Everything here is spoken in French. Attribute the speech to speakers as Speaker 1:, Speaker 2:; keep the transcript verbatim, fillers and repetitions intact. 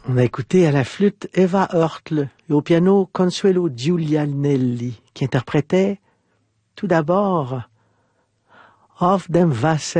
Speaker 1: On a écouté à la flûte Eva Hörtl et au piano Consuelo Giulianelli qui interprétait tout d'abord Auf dem Wasser